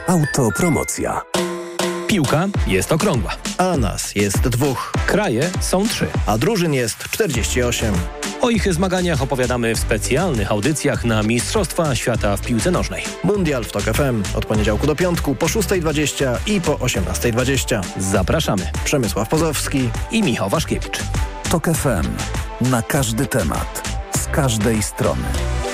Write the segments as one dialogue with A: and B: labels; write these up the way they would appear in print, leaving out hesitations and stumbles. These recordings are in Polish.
A: Autopromocja.
B: Piłka jest okrągła.
C: A nas jest 2.
B: Kraje są 3.
C: A drużyn jest 48.
B: O ich zmaganiach opowiadamy w specjalnych audycjach na Mistrzostwa Świata w piłce nożnej.
C: Mundial w TOK FM od poniedziałku do piątku po 6:20 i po 18:20.
B: Zapraszamy.
C: Przemysław Pozowski
B: i Michał Waszkiewicz.
A: TOK FM. Na każdy temat. Z każdej strony.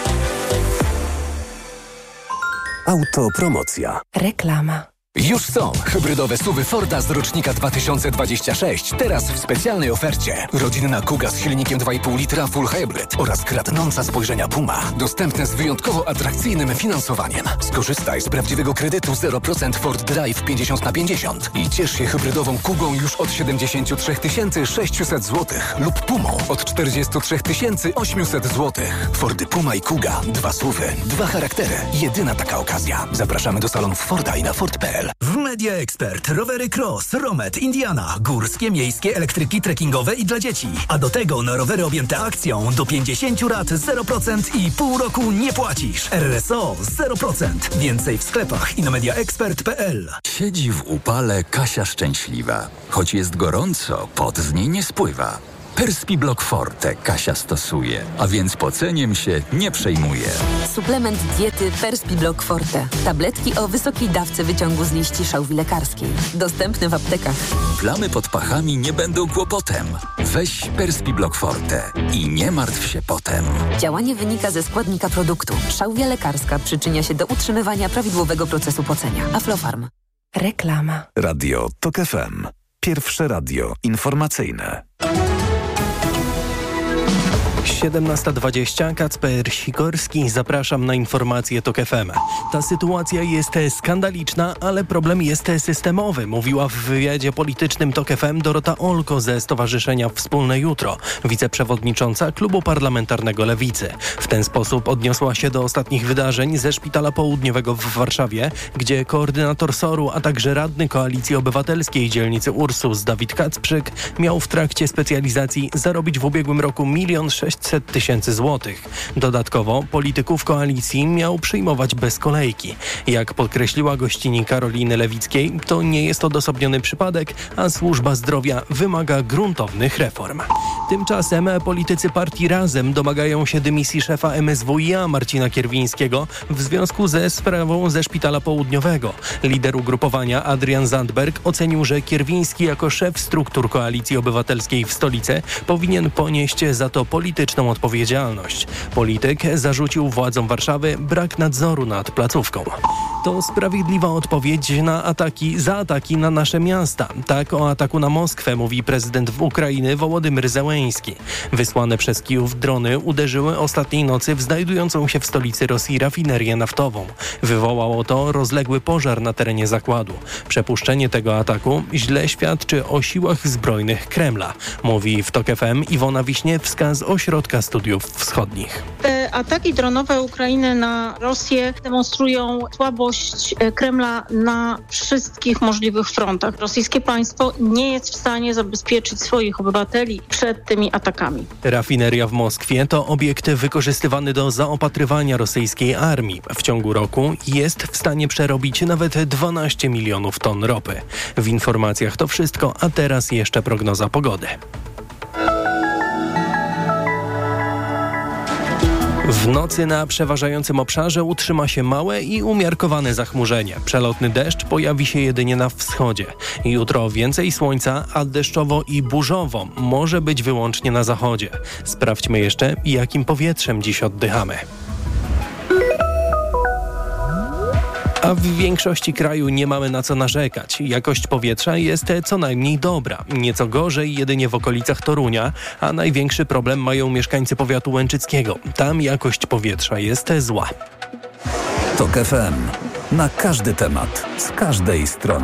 A: Autopromocja.
D: Reklama.
E: Już są hybrydowe SUV-y Forda z rocznika 2026. Teraz w specjalnej ofercie. Rodzinna Kuga z silnikiem 2,5 litra Full Hybrid oraz kradnąca spojrzenia Puma. Dostępne z wyjątkowo atrakcyjnym finansowaniem. Skorzystaj z prawdziwego kredytu 0% Ford Drive 50/50 i ciesz się hybrydową Kugą już od 73 600 zł lub Pumą od 43 800 zł. Fordy Puma i Kuga. 2 SUV-y, 2 charaktery. Jedyna taka okazja. Zapraszamy do salonów Forda i na Ford.pl.
F: W Media Expert rowery Cross, Romet, Indiana, górskie, miejskie, elektryki, trekkingowe i dla dzieci. A do tego na rowery objęte akcją do 50 rat 0% i pół roku nie płacisz. RSO 0%. Więcej w sklepach i na mediaexpert.pl.
G: Siedzi w upale Kasia szczęśliwa. Choć jest gorąco, pot z niej nie spływa. Perspiblock Forte Kasia stosuje, a więc poceniem się nie przejmuje.
H: Suplement diety Perspiblock Forte. Tabletki o wysokiej dawce wyciągu z liści szałwi lekarskiej. Dostępne w aptekach.
G: Plamy pod pachami nie będą kłopotem. Weź Perspiblock Forte i nie martw się potem.
H: Działanie wynika ze składnika produktu. Szałwia lekarska przyczynia się do utrzymywania prawidłowego procesu pocenia. Aflofarm.
D: Reklama.
A: Radio TOK FM. Pierwsze radio informacyjne.
I: 17:20, Kacper Sikorski, zapraszam na informacje TOK FM. Ta sytuacja jest skandaliczna, ale problem jest systemowy, mówiła w wywiadzie politycznym TOK FM Dorota Olko ze Stowarzyszenia Wspólne Jutro, wiceprzewodnicząca Klubu Parlamentarnego Lewicy. W ten sposób odniosła się do ostatnich wydarzeń ze Szpitala Południowego w Warszawie, gdzie koordynator SOR-u, a także radny Koalicji Obywatelskiej dzielnicy Ursus Dawid Kacprzyk miał w trakcie specjalizacji zarobić w ubiegłym roku 1 600 000 złotych. Dodatkowo polityków koalicji miał przyjmować bez kolejki. Jak podkreśliła gościni Karoliny Lewickiej, to nie jest odosobniony przypadek, a służba zdrowia wymaga gruntownych reform. Tymczasem politycy partii Razem domagają się dymisji szefa MSWiA Marcina Kierwińskiego w związku ze sprawą ze Szpitala Południowego. Lider ugrupowania Adrian Zandberg ocenił, że Kierwiński jako szef struktur Koalicji Obywatelskiej w stolicy powinien ponieść za to polityczną odpowiedzialność. Polityk zarzucił władzom Warszawy brak nadzoru nad placówką. To sprawiedliwa odpowiedź za ataki na nasze miasta. Tak o ataku na Moskwę mówi prezydent Ukrainy Wołodymyr Zełenski. Wysłane przez Kijów drony uderzyły ostatniej nocy w znajdującą się w stolicy Rosji rafinerię naftową. Wywołało to rozległy pożar na terenie zakładu. Przepuszczenie tego ataku źle świadczy o siłach zbrojnych Kremla, mówi w TOK FM Iwona Wiśniewska z Ośrodka Studiów Wschodnich.
J: Te ataki dronowe Ukrainy na Rosję demonstrują słabość Kremla na wszystkich możliwych frontach. Rosyjskie państwo nie jest w stanie zabezpieczyć swoich obywateli przed tymi atakami.
I: Rafineria w Moskwie to obiekt wykorzystywany do zaopatrywania rosyjskiej armii. W ciągu roku jest w stanie przerobić nawet 12 milionów ton ropy. W informacjach to wszystko, a teraz jeszcze prognoza pogody. W nocy na przeważającym obszarze utrzyma się małe i umiarkowane zachmurzenie. Przelotny deszcz pojawi się jedynie na wschodzie. Jutro więcej słońca, a deszczowo i burzowo może być wyłącznie na zachodzie. Sprawdźmy jeszcze, jakim powietrzem dziś oddychamy. A w większości kraju nie mamy na co narzekać. Jakość powietrza jest co najmniej dobra. Nieco gorzej jedynie w okolicach Torunia, a największy problem mają mieszkańcy powiatu łęczyckiego. Tam jakość powietrza jest zła.
A: TOK FM. Na każdy temat. Z każdej strony.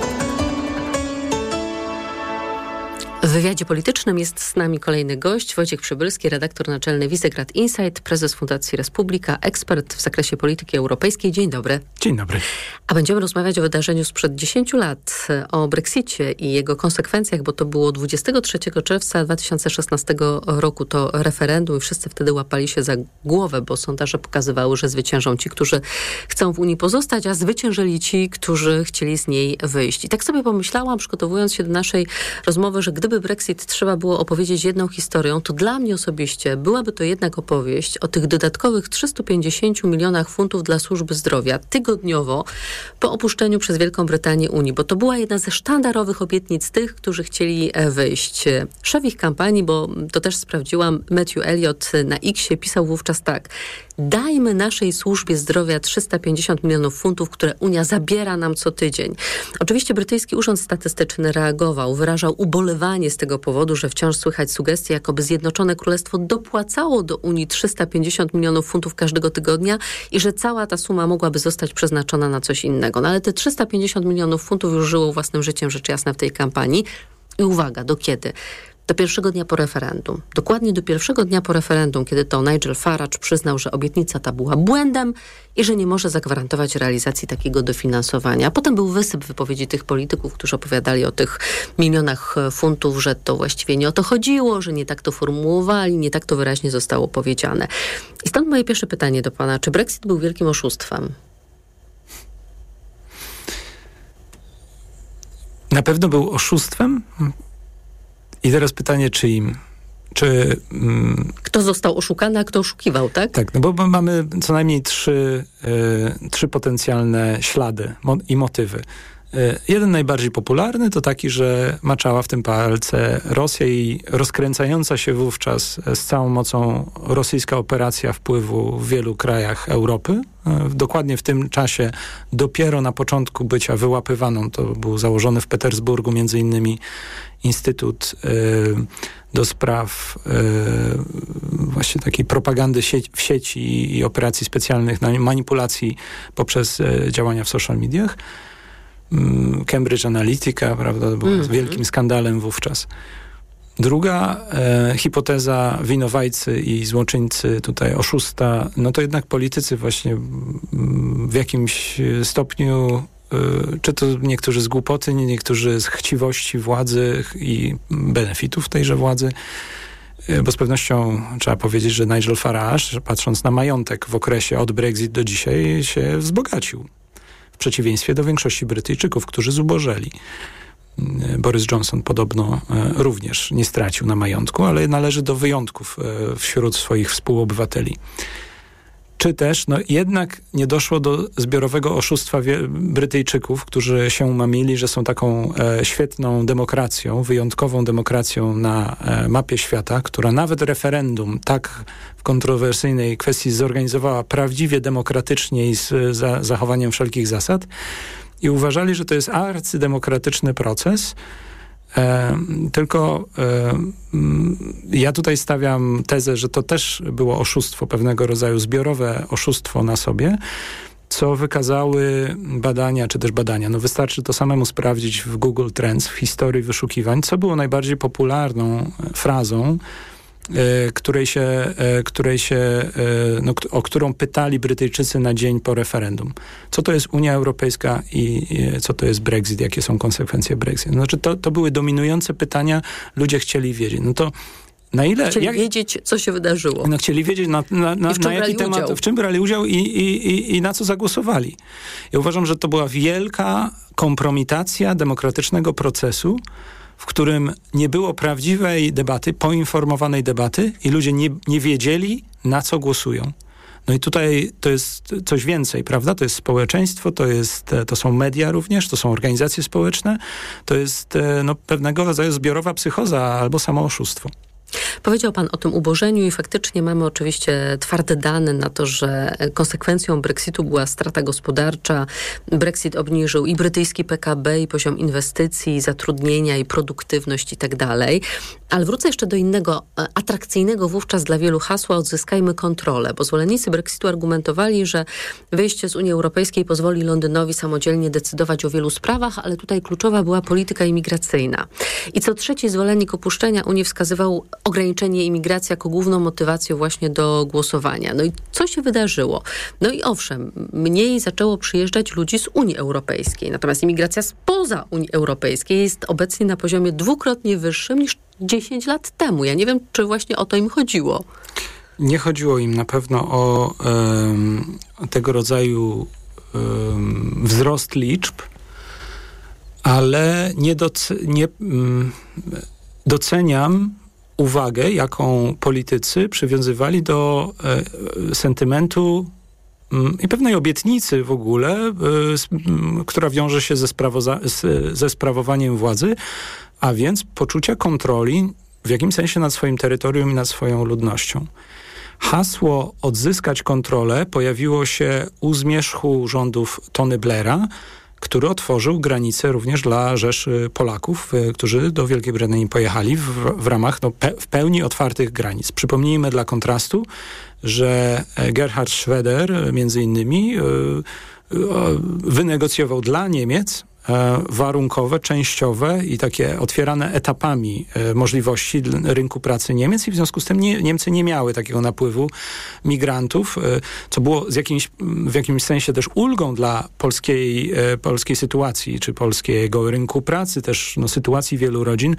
K: W wywiadzie politycznym jest z nami kolejny gość, Wojciech Przybylski, redaktor naczelny Visegrad Insight, prezes Fundacji Respublika, ekspert w zakresie polityki europejskiej. Dzień dobry.
D: Dzień dobry.
K: A będziemy rozmawiać o wydarzeniu sprzed 10 lat, o Brexicie i jego konsekwencjach, bo to było 23 czerwca 2016 roku to referendum i wszyscy wtedy łapali się za głowę, bo sondaże pokazywały, że zwyciężą ci, którzy chcą w Unii pozostać, a zwyciężyli ci, którzy chcieli z niej wyjść. I tak sobie pomyślałam, przygotowując się do naszej rozmowy, że gdyby Brexit trzeba było opowiedzieć jedną historią, to dla mnie osobiście byłaby to jednak opowieść o tych dodatkowych 350 milionach funtów dla służby zdrowia tygodniowo po opuszczeniu przez Wielką Brytanię Unii, bo to była jedna ze sztandarowych obietnic tych, którzy chcieli wyjść. Szef ich kampanii, bo to też sprawdziłam, Matthew Elliott na X-ie pisał wówczas tak: dajmy naszej służbie zdrowia 350 milionów funtów, które Unia zabiera nam co tydzień. Oczywiście brytyjski Urząd Statystyczny reagował, wyrażał ubolewanie z tego powodu, że wciąż słychać sugestie, jakoby Zjednoczone Królestwo dopłacało do Unii 350 milionów funtów każdego tygodnia i że cała ta suma mogłaby zostać przeznaczona na coś innego. No ale te 350 milionów funtów już żyło własnym życiem, rzecz jasna, w tej kampanii. I uwaga, do kiedy? Do pierwszego dnia po referendum. Dokładnie do pierwszego dnia po referendum, kiedy to Nigel Farage przyznał, że obietnica ta była błędem i że nie może zagwarantować realizacji takiego dofinansowania. A potem był wysyp wypowiedzi tych polityków, którzy opowiadali o tych milionach funtów, że to właściwie nie o to chodziło, że nie tak to formułowali, nie tak to wyraźnie zostało powiedziane. I stąd moje pierwsze pytanie do pana. Czy Brexit był wielkim oszustwem?
D: Na pewno był oszustwem. I teraz pytanie, czyim?
K: Kto został oszukany, a kto oszukiwał, tak?
D: Tak, no bo mamy co najmniej trzy potencjalne ślady i motywy. Jeden najbardziej popularny to taki, że maczała w tym palce Rosja i rozkręcająca się wówczas z całą mocą rosyjska operacja wpływu w wielu krajach Europy. Dokładnie w tym czasie, dopiero na początku bycia wyłapywaną, to był założony w Petersburgu między innymi Instytut do spraw właśnie takiej propagandy w sieci i operacji specjalnych, manipulacji poprzez działania w social mediach. Cambridge Analytica, prawda, była wielkim skandalem wówczas. Druga hipoteza winowajcy i złoczyńcy, tutaj oszusta, no to jednak politycy właśnie w jakimś stopniu, czy to niektórzy z głupoty, niektórzy z chciwości władzy i benefitów tejże władzy, bo z pewnością trzeba powiedzieć, że Nigel Farage, patrząc na majątek w okresie od Brexit do dzisiaj, się wzbogacił. W przeciwieństwie do większości Brytyjczyków, którzy zubożeli. Boris Johnson podobno również nie stracił na majątku, ale należy do wyjątków wśród swoich współobywateli. Czy też jednak nie doszło do zbiorowego oszustwa Brytyjczyków, którzy się mamili, że są taką świetną demokracją, wyjątkową demokracją na mapie świata, która nawet referendum tak w kontrowersyjnej kwestii zorganizowała prawdziwie demokratycznie i z zachowaniem wszelkich zasad i uważali, że to jest arcydemokratyczny proces. Tylko ja tutaj stawiam tezę, że to też było oszustwo, pewnego rodzaju zbiorowe oszustwo na sobie, co wykazały badania, czy też badania. No wystarczy to samemu sprawdzić w Google Trends, w historii wyszukiwań, co było najbardziej popularną frazą, o którą pytali Brytyjczycy na dzień po referendum. Co to jest Unia Europejska i co to jest Brexit, jakie są konsekwencje Brexitu. Znaczy to były dominujące pytania, ludzie chcieli wiedzieć. No to na ile...
K: Chcieli wiedzieć, co się wydarzyło.
D: No, chcieli wiedzieć na jaki temat, w czym brali udział i na co zagłosowali. Ja uważam, że to była wielka kompromitacja demokratycznego procesu, w którym nie było prawdziwej debaty, poinformowanej debaty i ludzie nie wiedzieli, na co głosują. No i tutaj to jest coś więcej, prawda? To jest społeczeństwo, to są media również, to są organizacje społeczne, to jest pewnego rodzaju zbiorowa psychoza albo samo oszustwo.
K: Powiedział pan o tym ubożeniu i faktycznie mamy oczywiście twarde dane na to, że konsekwencją Brexitu była strata gospodarcza. Brexit obniżył i brytyjski PKB, i poziom inwestycji, i zatrudnienia, i produktywność i tak dalej. Ale wrócę jeszcze do innego, atrakcyjnego wówczas dla wielu hasła odzyskajmy kontrolę, bo zwolennicy Brexitu argumentowali, że wyjście z Unii Europejskiej pozwoli Londynowi samodzielnie decydować o wielu sprawach, ale tutaj kluczowa była polityka imigracyjna. I co trzeci zwolennik opuszczenia Unii wskazywał ograniczenie imigracji jako główną motywację właśnie do głosowania. No i co się wydarzyło? No i owszem, mniej zaczęło przyjeżdżać ludzi z Unii Europejskiej, natomiast imigracja spoza Unii Europejskiej jest obecnie na poziomie dwukrotnie wyższym niż 10 lat temu. Ja nie wiem, czy właśnie o to im chodziło.
D: Nie chodziło im na pewno o tego rodzaju wzrost liczb, ale nie doceniam uwagę, jaką politycy przywiązywali do sentymentu i pewnej obietnicy w ogóle, która wiąże się ze sprawowaniem władzy, a więc poczucia kontroli w jakimś sensie nad swoim terytorium i nad swoją ludnością. Hasło odzyskać kontrolę pojawiło się u zmierzchu rządów Tony Blaira, który otworzył granice również dla rzeszy Polaków, którzy do Wielkiej Brytanii pojechali w ramach w pełni otwartych granic. Przypomnijmy dla kontrastu, że Gerhard Schröder między innymi wynegocjował dla Niemiec warunkowe, częściowe i takie otwierane etapami możliwości rynku pracy Niemiec i w związku z tym Niemcy nie miały takiego napływu migrantów, co było w jakimś sensie też ulgą dla polskiej sytuacji, czy polskiego rynku pracy, też sytuacji wielu rodzin,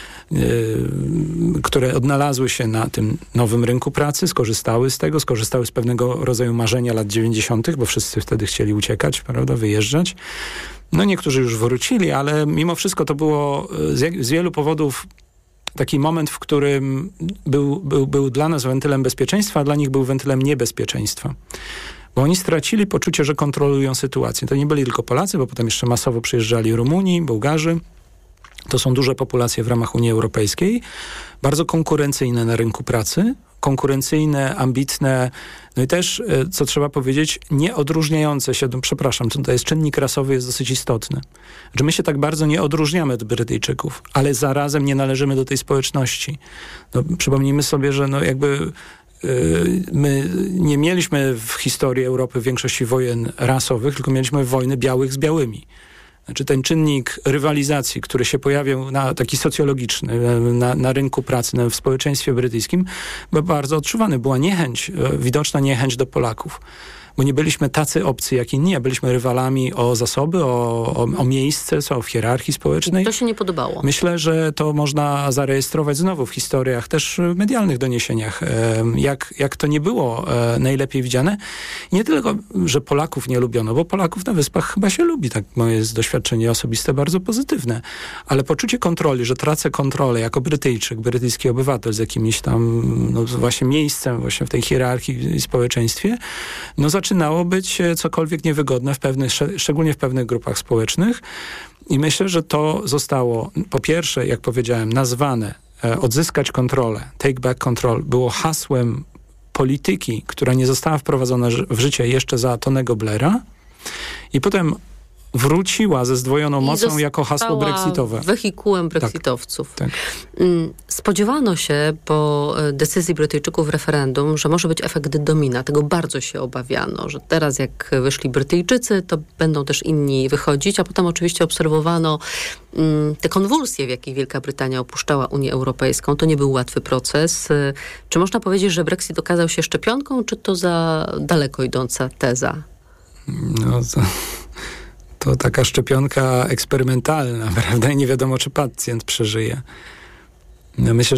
D: które odnalazły się na tym nowym rynku pracy, skorzystały z pewnego rodzaju marzenia lat 90., bo wszyscy wtedy chcieli uciekać, prawda, wyjeżdżać. No niektórzy już wrócili, ale mimo wszystko to było z wielu powodów taki moment, w którym był dla nas wentylem bezpieczeństwa, a dla nich był wentylem niebezpieczeństwa. Bo oni stracili poczucie, że kontrolują sytuację. To nie byli tylko Polacy, bo potem jeszcze masowo przyjeżdżali Rumuni, Bułgarzy. To są duże populacje w ramach Unii Europejskiej, bardzo konkurencyjne na rynku pracy, konkurencyjne, ambitne, no i też, co trzeba powiedzieć, nie odróżniające się, tutaj jest czynnik rasowy, jest dosyć istotny, że my się tak bardzo nie odróżniamy od Brytyjczyków, ale zarazem nie należymy do tej społeczności. No, przypomnijmy sobie, że my nie mieliśmy w historii Europy większości wojen rasowych, tylko mieliśmy wojny białych z białymi. Znaczy ten czynnik rywalizacji, który się pojawiał taki socjologiczny na rynku pracy, w społeczeństwie brytyjskim, był bardzo odczuwany. Była widoczna niechęć do Polaków. Bo nie byliśmy tacy obcy jak inni, a byliśmy rywalami o zasoby, o miejsce, w hierarchii społecznej.
K: To się nie podobało.
D: Myślę, że to można zarejestrować znowu w historiach, też medialnych doniesieniach, jak to nie było najlepiej widziane. I nie tylko, że Polaków nie lubiono, bo Polaków na Wyspach chyba się lubi, tak moje jest doświadczenie osobiste bardzo pozytywne. Ale poczucie kontroli, że tracę kontrolę jako Brytyjczyk, brytyjski obywatel z jakimś tam właśnie miejscem właśnie w tej hierarchii i społeczeństwie, zaczynało być cokolwiek niewygodne szczególnie w pewnych grupach społecznych. I myślę, że to zostało, po pierwsze, jak powiedziałem, nazwane odzyskać kontrolę, take back control, było hasłem polityki, która nie została wprowadzona w życie jeszcze za Tonego Blaira i potem wróciła ze zdwojoną mocą jako hasło brexitowe.
K: Wehikułem brexitowców.
D: Tak.
K: Spodziewano się po decyzji Brytyjczyków w referendum, że może być efekt domina. Tego bardzo się obawiano, że teraz jak wyszli Brytyjczycy, to będą też inni wychodzić, a potem oczywiście obserwowano te konwulsje, w jakich Wielka Brytania opuszczała Unię Europejską. To nie był łatwy proces. Czy można powiedzieć, że Brexit okazał się szczepionką, czy to za daleko idąca teza?
D: To taka szczepionka eksperymentalna, prawda? I nie wiadomo, czy pacjent przeżyje. Myślę,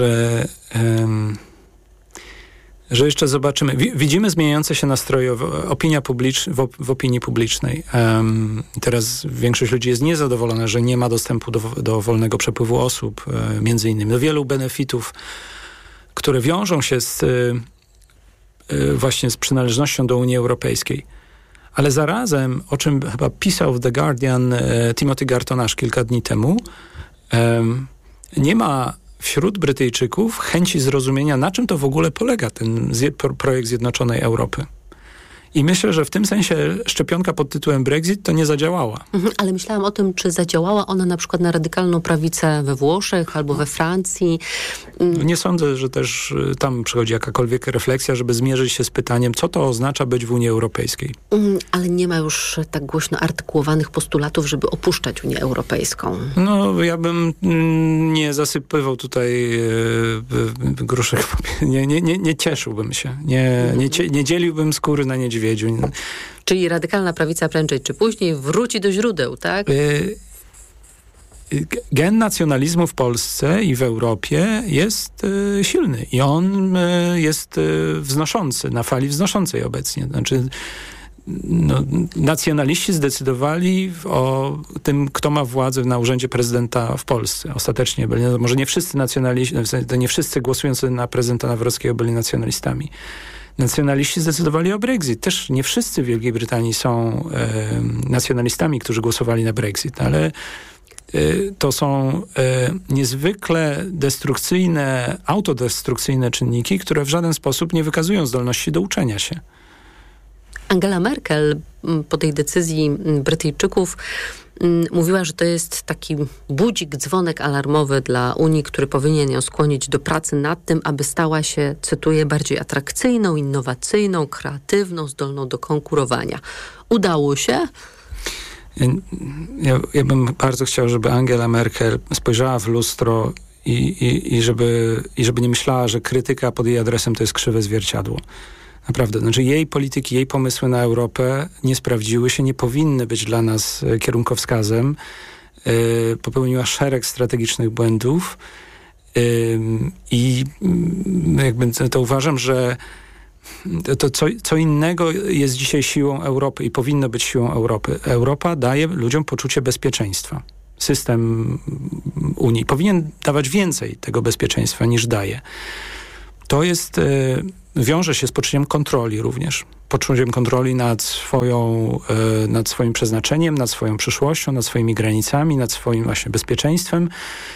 D: że jeszcze zobaczymy. Widzimy zmieniające się nastroje w opinii publicznej. Teraz większość ludzi jest niezadowolona, że nie ma dostępu do wolnego przepływu osób, między innymi. Wielu benefitów, które wiążą się właśnie z przynależnością do Unii Europejskiej. Ale zarazem, o czym chyba pisał w The Guardian Timothy Garton kilka dni temu, nie ma wśród Brytyjczyków chęci zrozumienia, na czym to w ogóle polega ten projekt Zjednoczonej Europy. I myślę, że w tym sensie szczepionka pod tytułem Brexit to nie zadziałała.
K: Ale myślałam o tym, czy zadziałała ona na przykład na radykalną prawicę we Włoszech albo we Francji.
D: Nie sądzę, że też tam przychodzi jakakolwiek refleksja, żeby zmierzyć się z pytaniem, co to oznacza być w Unii Europejskiej.
K: Ale nie ma już tak głośno artykułowanych postulatów, żeby opuszczać Unię Europejską.
D: No, ja bym nie zasypywał tutaj gruszek. Nie cieszyłbym się. Nie dzieliłbym skóry na niedźwiedziu.
K: Czyli radykalna prawica prędzej czy później wróci do źródeł, tak?
D: Gen nacjonalizmu w Polsce i w Europie jest silny i on jest wznoszący, na fali wznoszącej obecnie. Znaczy, nacjonaliści zdecydowali o tym, kto ma władzę na urzędzie prezydenta w Polsce. Ostatecznie byli, może nie wszyscy nacjonaliści, nie wszyscy głosujący na prezydenta Nawrockiego byli nacjonalistami. Nacjonaliści zdecydowali o Brexit. Też nie wszyscy w Wielkiej Brytanii są nacjonalistami, którzy głosowali na Brexit, ale to są niezwykle destrukcyjne, autodestrukcyjne czynniki, które w żaden sposób nie wykazują zdolności do uczenia się.
K: Angela Merkel po tej decyzji Brytyjczyków mówiła, że to jest taki budzik, dzwonek alarmowy dla Unii, który powinien ją skłonić do pracy nad tym, aby stała się, cytuję, bardziej atrakcyjną, innowacyjną, kreatywną, zdolną do konkurowania. Udało się?
D: Ja bym bardzo chciał, żeby Angela Merkel spojrzała w lustro i żeby nie myślała, że krytyka pod jej adresem to jest krzywe zwierciadło. Naprawdę. Znaczy jej polityki, jej pomysły na Europę nie sprawdziły się, nie powinny być dla nas kierunkowskazem. Popełniła szereg strategicznych błędów i jakby to uważam, że to co innego jest dzisiaj siłą Europy i powinno być siłą Europy. Europa daje ludziom poczucie bezpieczeństwa. System Unii powinien dawać więcej tego bezpieczeństwa niż daje. To jest, wiąże się z poczuciem kontroli również. Poczuciem kontroli nad swoim przeznaczeniem, nad swoją przyszłością, nad swoimi granicami, nad swoim właśnie bezpieczeństwem.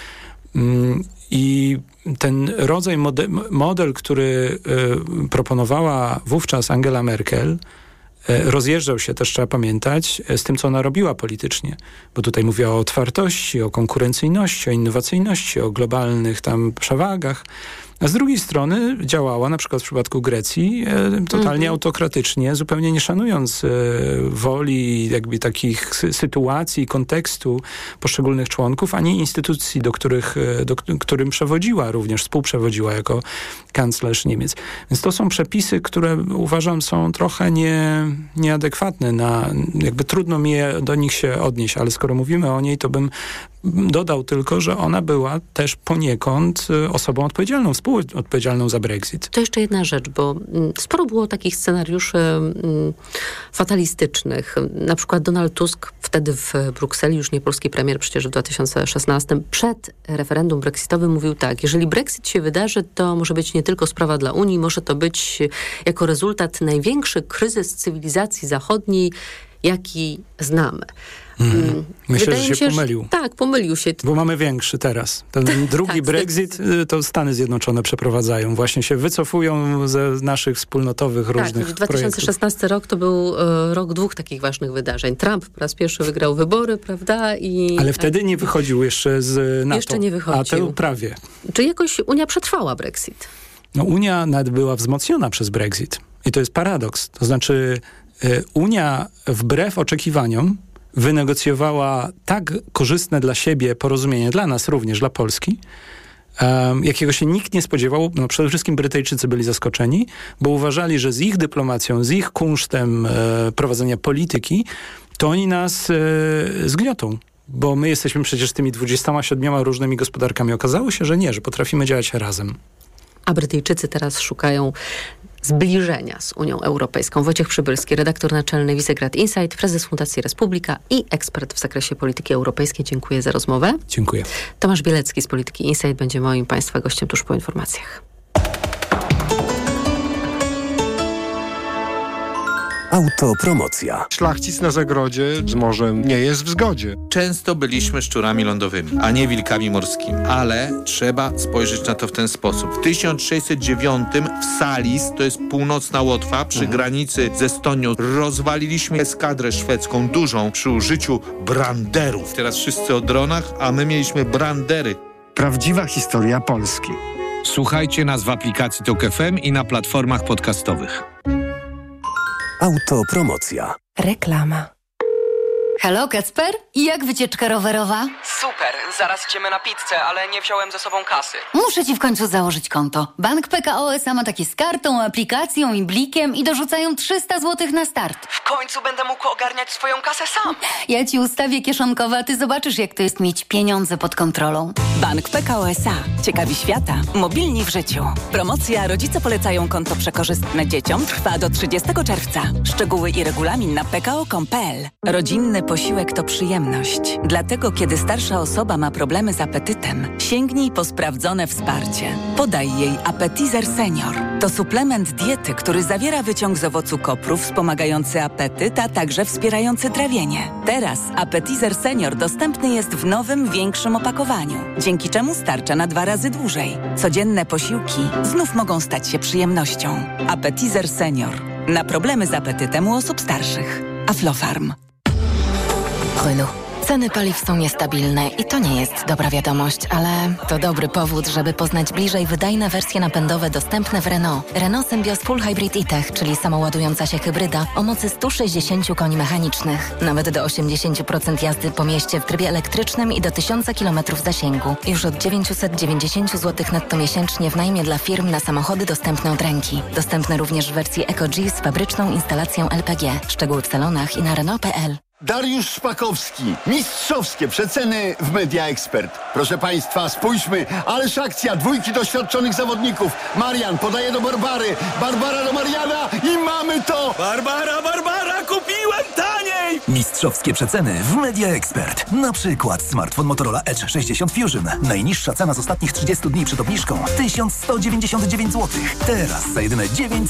D: I ten rodzaj model, który proponowała wówczas Angela Merkel, rozjeżdżał się też, trzeba pamiętać, z tym, co ona robiła politycznie. Bo tutaj mówiła o otwartości, o konkurencyjności, o innowacyjności, o globalnych tam przewagach. A z drugiej strony działała na przykład w przypadku Grecji totalnie autokratycznie, zupełnie nie szanując woli jakby takich sytuacji, kontekstu poszczególnych członków, ani instytucji, którym przewodziła również, współprzewodziła jako kanclerz Niemiec. Więc to są przepisy, które uważam są trochę nieadekwatne. Jakby trudno mi do nich się odnieść, ale skoro mówimy o niej, to bym dodał tylko, że ona była też poniekąd osobą odpowiedzialną, współodpowiedzialną za Brexit.
K: To jeszcze jedna rzecz, bo sporo było takich scenariuszy fatalistycznych. Na przykład Donald Tusk wtedy w Brukseli, już nie polski premier, przecież w 2016, przed referendum brexitowym mówił tak: jeżeli Brexit się wydarzy, to może być nie tylko sprawa dla Unii, może to być jako rezultat największy kryzys cywilizacji zachodniej, jaki znamy.
D: Myślę, że się pomylił.
K: Tak, pomylił się.
D: Bo mamy większy teraz. Ten drugi Brexit to Stany Zjednoczone przeprowadzają. Właśnie się wycofują ze naszych wspólnotowych różnych projektów.
K: 2016 rok to był rok dwóch takich ważnych wydarzeń. Trump po raz pierwszy wygrał wybory, prawda?
D: Ale wtedy nie wychodził jeszcze z NATO.
K: Jeszcze nie wychodził.
D: A to prawie.
K: Czy jakoś Unia przetrwała Brexit?
D: No, Unia nawet była wzmocniona przez Brexit. I to jest paradoks. To znaczy Unia wbrew oczekiwaniom wynegocjowała tak korzystne dla siebie porozumienie, dla nas również, dla Polski, jakiego się nikt nie spodziewał. No, przede wszystkim Brytyjczycy byli zaskoczeni, bo uważali, że z ich dyplomacją, z ich kunsztem prowadzenia polityki, to oni nas zgniotą. Bo my jesteśmy przecież tymi 27 różnymi gospodarkami. Okazało się, że nie, że potrafimy działać razem.
K: A Brytyjczycy teraz szukają zbliżenia z Unią Europejską. Wojciech Przybylski, redaktor naczelny Visegrad Insight, prezes Fundacji Republika i ekspert w zakresie polityki europejskiej. Dziękuję za rozmowę.
D: Dziękuję.
K: Tomasz Bielecki z Polityki Insight będzie moim Państwa gościem tuż po informacjach.
A: Autopromocja.
L: Szlachcic na zagrodzie z morzem nie jest w zgodzie.
M: Często byliśmy szczurami lądowymi, a nie wilkami morskimi. Ale trzeba spojrzeć na to w ten sposób. W 1609 w Salis, to jest północna Łotwa, przy granicy z Estonią, rozwaliliśmy eskadrę szwedzką dużą przy użyciu branderów. Teraz wszyscy o dronach, a my mieliśmy brandery.
N: Prawdziwa historia Polski.
O: Słuchajcie nas w aplikacji TOK FM i na platformach podcastowych.
A: Autopromocja.
P: Reklama.
Q: Halo, Kacper? I jak wycieczka rowerowa?
R: Super, zaraz idziemy na pizzę, ale nie wziąłem ze sobą kasy.
Q: Muszę ci w końcu założyć konto. Bank PKO SA ma takie z kartą, aplikacją i blikiem i dorzucają 300 zł na start.
R: W końcu będę mógł ogarniać swoją kasę sam.
Q: Ja ci ustawię kieszonkowe, a ty zobaczysz, jak to jest mieć pieniądze pod kontrolą.
P: Bank PKO SA. Ciekawi świata. Mobilni w życiu. Promocja Rodzice polecają konto przekorzystne dzieciom trwa do 30 czerwca. Szczegóły i regulamin na pko.com.pl. Rodzinny posiłek to przyjemność. Dlatego, kiedy starsza osoba ma problemy z apetytem, sięgnij po sprawdzone wsparcie. Podaj jej Appetizer Senior. To suplement diety, który zawiera wyciąg z owocu kopru wspomagający apetyt, a także wspierający trawienie. Teraz Appetizer Senior dostępny jest w nowym, większym opakowaniu, dzięki czemu starcza na 2 razy dłużej. Codzienne posiłki znów mogą stać się przyjemnością. Appetizer Senior. Na problemy z apetytem u osób starszych. Aflofarm.
S: Renault. Ceny paliw są niestabilne i to nie jest dobra wiadomość, ale to dobry powód, żeby poznać bliżej wydajne wersje napędowe dostępne w Renault. Renault Sybios Full Hybrid e-Tech, czyli samoładująca się hybryda o mocy 160 koni mechanicznych. Nawet do 80% jazdy po mieście w trybie elektrycznym i do 1000 km zasięgu. Już od 990 zł netto miesięcznie w najmie dla firm na samochody dostępne od ręki. Dostępne również w wersji Eco-G z fabryczną instalacją LPG. Szczegóły w salonach i na Renault.pl.
T: Dariusz Szpakowski. Mistrzowskie przeceny w Media Expert. Proszę Państwa, spójrzmy. Ależ akcja, 2 doświadczonych zawodników. Marian podaje do Barbary. Barbara do Mariana i mamy to!
F: Barbara, kupiłem taniej!
U: Mistrzowskie przeceny w Media Expert. Na przykład smartfon Motorola Edge 60 Fusion. Najniższa cena z ostatnich 30 dni przed obniżką 1199 zł. Teraz za jedyne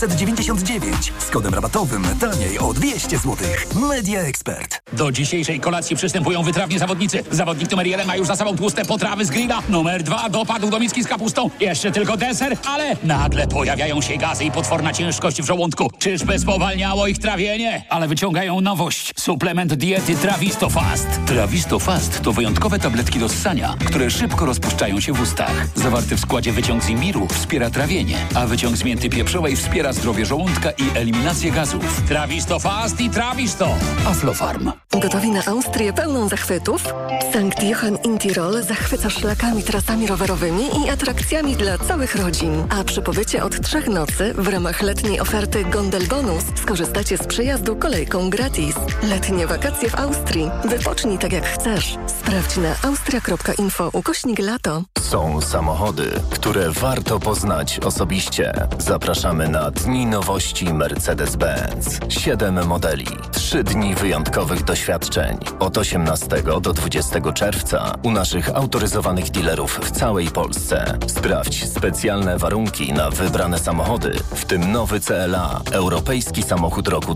U: 999. Z kodem rabatowym taniej o 200 zł. Media Expert.
V: Do dzisiejszej kolacji przystępują wytrawni zawodnicy. Zawodnik numer 1 ma już za sobą tłuste potrawy z grilla. Numer 2 dopadł do miski z kapustą. Jeszcze tylko deser, ale nagle pojawiają się gazy i potworna ciężkość w żołądku. Czyżby spowalniało ich trawienie? Ale wyciągają nowość. Suplement diety Travistofast. Travistofast to wyjątkowe tabletki do ssania, które szybko rozpuszczają się w ustach. Zawarty w składzie wyciąg z imbiru wspiera trawienie, a wyciąg z mięty pieprzowej wspiera zdrowie żołądka i eliminację gazów. Travistofast i Travisto. Aflofarm.
W: Gotowi na Austrię pełną zachwytów? Sankt Johann in Tirol zachwyca szlakami, trasami rowerowymi i atrakcjami dla całych rodzin. A przy pobycie od 3 nocy w ramach letniej oferty Gondel Bonus skorzystacie z przejazdu kolejką gratis. Letnie wakacje w Austrii. Wypocznij tak jak chcesz. Sprawdź na austria.info/lato.
X: Są samochody, które warto poznać osobiście. Zapraszamy na Dni Nowości Mercedes-Benz. 7 modeli, 3 dni wyjątkowych doświadczeń. Od 18 do 20 czerwca u naszych autoryzowanych dealerów w całej Polsce. Sprawdź specjalne warunki na wybrane samochody, w tym nowy CLA, europejski samochód roku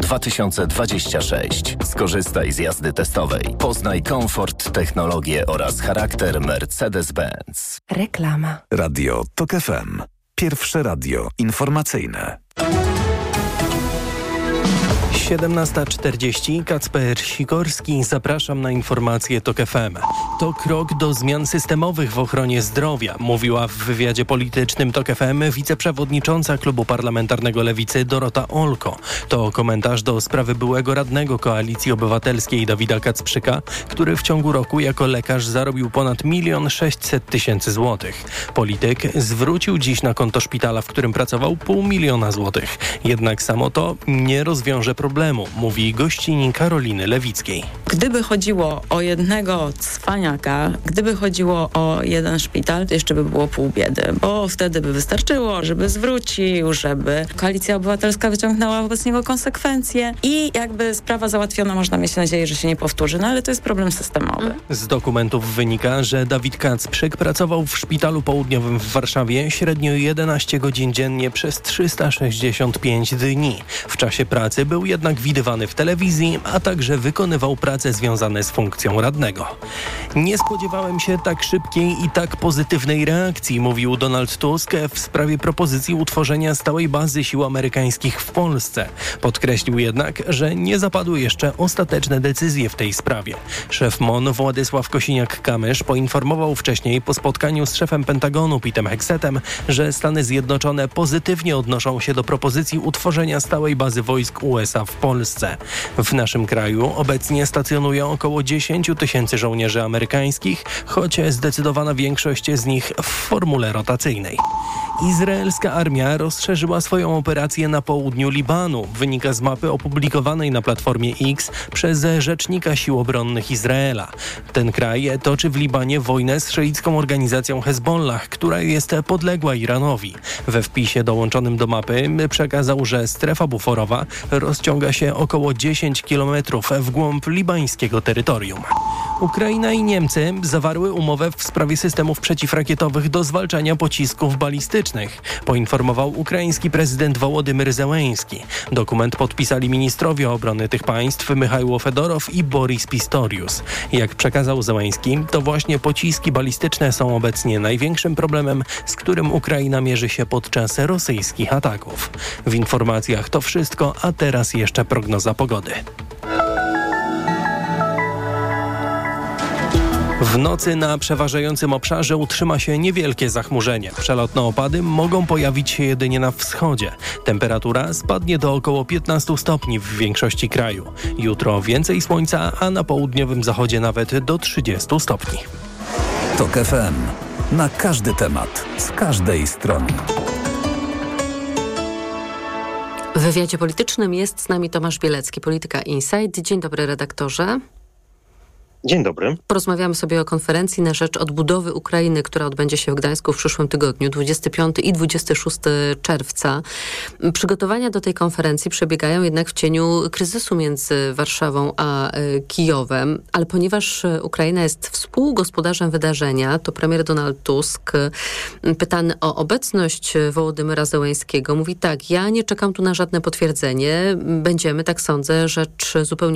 X: 2026. Skorzystaj z jazdy testowej. Poznaj komfort, technologię oraz charakter Mercedes-Benz.
P: Reklama.
A: Radio TOK FM. Pierwsze radio informacyjne.
I: 17:40. Kacper Sikorski. Zapraszam na informacje TOK FM. To krok do zmian systemowych w ochronie zdrowia, mówiła w wywiadzie politycznym TOK FM wiceprzewodnicząca Klubu Parlamentarnego Lewicy Dorota Olko. To komentarz do sprawy byłego radnego Koalicji Obywatelskiej Dawida Kacprzyka, który w ciągu roku jako lekarz zarobił ponad 1 600 000 złotych. Polityk zwrócił dziś na konto szpitala, w którym pracował 500 000 złotych. Jednak samo to nie rozwiąże problemu, mówi gościni Karoliny Lewickiej.
B: Gdyby chodziło o jednego cwaniaka, gdyby chodziło o jeden szpital, to jeszcze by było pół biedy, bo wtedy by wystarczyło, żeby zwrócił, żeby Koalicja Obywatelska wyciągnęła wobec niego konsekwencje i jakby sprawa załatwiona, można mieć nadzieję, że się nie powtórzy, no ale to jest problem systemowy.
I: Z dokumentów wynika, że Dawid Kacprzyk pracował w Szpitalu Południowym w Warszawie średnio 11 godzin dziennie przez 365 dni. W czasie pracy był jednak widywany w telewizji, a także wykonywał prace związane z funkcją radnego. Nie spodziewałem się tak szybkiej i tak pozytywnej reakcji, mówił Donald Tusk w sprawie propozycji utworzenia stałej bazy sił amerykańskich w Polsce. Podkreślił jednak, że nie zapadły jeszcze ostateczne decyzje w tej sprawie. Szef MON Władysław Kosiniak-Kamysz poinformował wcześniej po spotkaniu z szefem Pentagonu Pete'em Hexetem, że Stany Zjednoczone pozytywnie odnoszą się do propozycji utworzenia stałej bazy wojsk USA w Polsce. W naszym kraju obecnie stacjonuje około 10 000 żołnierzy amerykańskich, choć zdecydowana większość z nich w formule rotacyjnej. Izraelska armia rozszerzyła swoją operację na południu Libanu. Wynika z mapy opublikowanej na Platformie X przez rzecznika Sił Obronnych Izraela. Ten kraj toczy w Libanie wojnę z szyicką organizacją Hezbollah, która jest podległa Iranowi. We wpisie dołączonym do mapy przekazał, że strefa buforowa rozciąga się około 10 km w głąb libańskiego terytorium. Ukraina i Niemcy zawarły umowę w sprawie systemów przeciwrakietowych do zwalczania pocisków balistycznych, poinformował ukraiński prezydent Wołodymyr Zełenski. Dokument podpisali ministrowie obrony tych państw Michajło Fedorow i Boris Pistorius. Jak przekazał Zełenski, to właśnie pociski balistyczne są obecnie największym problemem, z którym Ukraina mierzy się podczas rosyjskich ataków. W informacjach to wszystko, a teraz jeszcze prognoza pogody. W nocy na przeważającym obszarze utrzyma się niewielkie zachmurzenie. Przelotne opady mogą pojawić się jedynie na wschodzie. Temperatura spadnie do około 15 stopni w większości kraju. Jutro więcej słońca, a na południowym zachodzie nawet do 30 stopni.
A: TOK FM. Na każdy temat, z każdej strony.
K: W wywiadzie politycznym jest z nami Tomasz Bielecki, Polityka Insight. Dzień dobry, redaktorze.
C: Dzień dobry.
K: Porozmawiamy sobie o konferencji na rzecz odbudowy Ukrainy, która odbędzie się w Gdańsku w przyszłym tygodniu, 25 i 26 czerwca. Przygotowania do tej konferencji przebiegają jednak w cieniu kryzysu między Warszawą a Kijowem, ale ponieważ Ukraina jest współgospodarzem wydarzenia, to premier Donald Tusk, pytany o obecność Wołodymyra Zełenskiego, mówi tak: ja nie czekam tu na żadne potwierdzenie, będziemy, tak sądzę, rzecz zupełnie